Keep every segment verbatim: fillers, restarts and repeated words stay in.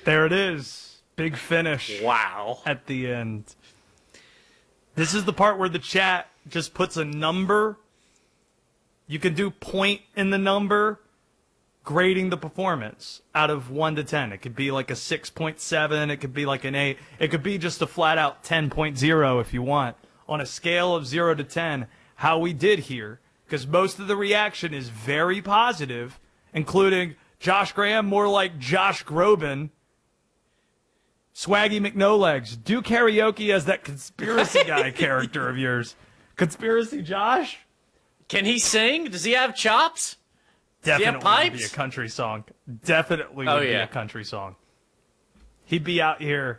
There it is. Big finish. Wow. At the end. This is the part where the chat just puts a number. You can do point in the number, grading the performance out of one to ten. It could be like a six point seven. It could be like an eight. It could be just a flat-out ten point oh if you want. On a scale of zero to ten, how we did here. Because most of the reaction is very positive, including Josh Graham, more like Josh Groban. Swaggy McNolegs, do karaoke as that conspiracy guy character of yours. Conspiracy Josh? Can he sing? Does he have chops? Definitely pipes? would be a country song. Definitely Oh, would be yeah. a country song. He'd be out here.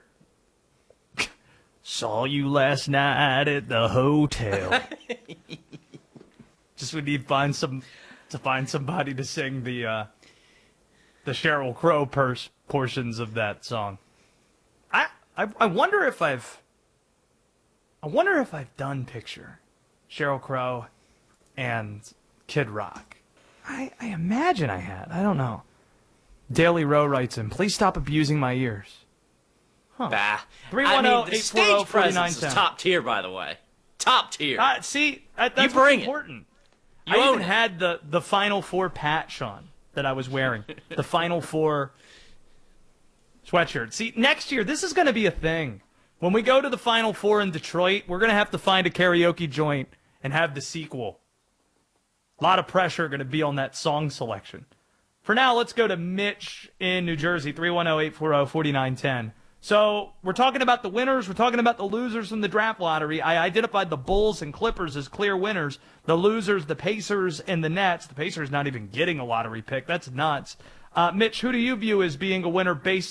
Saw you last night at the hotel. Just we need to find some to find somebody to sing the uh, the Sheryl Crow pers- portions of that song. I, I I wonder if I've I wonder if I've done picture Sheryl Crow and Kid Rock. I, I imagine I had. I don't know. Daily Row writes in, please stop abusing my ears. Huh. Bah. three I one mean, zero, the eight four zero, stage four nine presence ten. is top tier, by the way. Top tier. Uh, see, that, that's You bring what's it. important. You I own even it. had the, the Final Four patch on that I was wearing. The Final Four sweatshirt. See, next year, this is going to be a thing. When we go to the Final Four in Detroit, we're going to have to find a karaoke joint and have the sequel. A lot of pressure going to be on that song selection. For now, let's go to Mitch in New Jersey, three one zero, eight four zero, four nine one zero. So we're talking about the winners. We're talking about the losers from the draft lottery. I identified the Bulls and Clippers as clear winners. The losers, the Pacers and the Nets. The Pacers not even getting a lottery pick. That's nuts. Uh, Mitch, who do you view as being a winner based